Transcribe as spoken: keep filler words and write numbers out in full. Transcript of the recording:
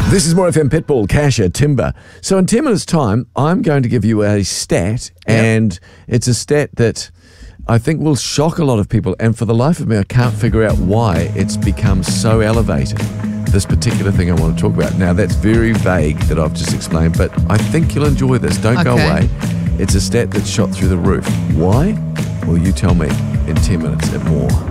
This is More F M Pitbull, Kasha, Timber. So in ten minutes' time, I'm going to give you a stat, Yep. and it's a stat that I think will shock a lot of people, and for the life of me, I can't figure out why it's become so elevated, this particular thing I want to talk about. Now, that's very vague that I've just explained, but I think you'll enjoy this. Don't go Okay. away. It's a stat that shot through the roof. Why? Well, you tell me in ten minutes at More.